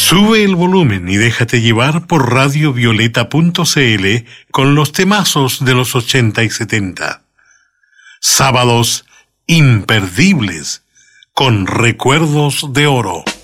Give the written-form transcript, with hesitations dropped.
Sube el volumen y déjate llevar por radiovioleta.cl con los temazos de los 80 y 70. Sábados imperdibles con recuerdos de oro.